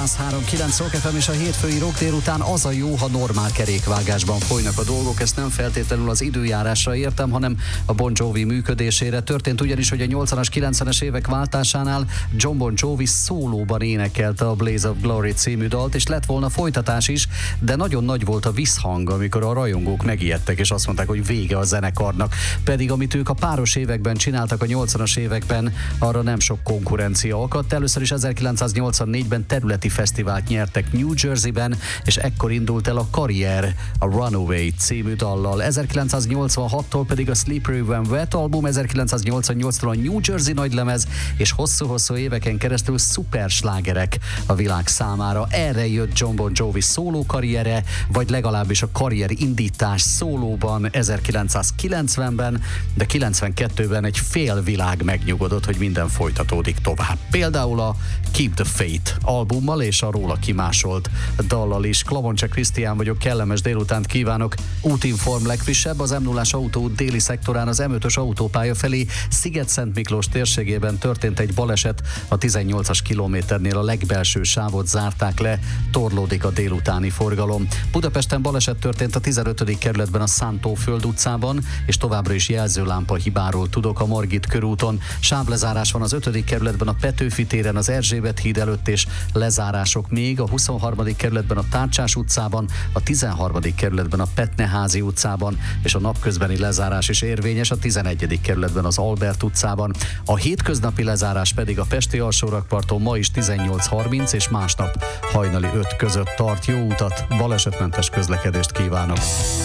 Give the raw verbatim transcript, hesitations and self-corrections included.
száz három kilenc Rock ef em és a hétfői rock délután az a jó, ha normál kerékvágásban folynak a dolgok. Ezt nem feltétlenül az időjárásra értem, hanem a Bon Jovi működésére. Történt ugyanis, hogy a nyolcvanas, kilencvenes évek váltásánál John Bon Jovi szólóban énekelte a Blaze of Glory című dalt, és lett volna folytatás is, de nagyon nagy volt a visszhang, amikor a rajongók megijedtek, és azt mondták, hogy vége a zenekarnak. Pedig amit ők a páros években csináltak a nyolcvanas években, arra nem sok konkurencia akadt. Először is ezerkilencszáznyolcvannégyben területi fesztivált nyertek New Jerseyben, és ekkor indult el a karrier a Runaway című dallal. ezerkilencszáznyolcvanhattól pedig a Slippery When Wet album, ezerkilencszáznyolcvannyolctól a New Jersey nagylemez, és hosszú-hosszú éveken keresztül szuperslágerek a világ számára. Erre jött John Bon Jovi szóló karriere, vagy legalábbis a karrier indítás szólóban ezerkilencszázkilencvenben, de kilencvenkettőben egy fél világ megnyugodott, hogy minden folytatódik tovább. Például a Keep the Faith albummal és a róla kimásolt dallal is. Klavoncsek Krisztián vagyok, kellemes délutánt kívánok. Útinform legfrissebb, az em nullás autóút déli szektorán az em ötös autópálya felé Sziget-Szent Miklós térségében történt egy baleset, a tizennyolcas kilométernél a legbelső sávot zárták le, torlódik a délutáni forgalom. Budapesten baleset történt a tizenötödik kerületben a Szántóföld utcában, és továbbra is jelzőlámpa hibáról tudok a Margit körúton. Sávlezárás van az ötödik kerületben a Petőfi téren, az Erzsébet híd előtt, és lezárások még a huszonharmadik kerületben a Tárcsás utcában, a tizenharmadik kerületben a Petneházi utcában, és a napközbeni lezárás is érvényes a tizenegyedik kerületben az Albert utcában. A hétköznapi lezárás pedig a Pesti alsórakparton ma is tizennyolc harminc és másnap hajnali öt között tart. Jó utat, balesetmentes közlekedést kívánok!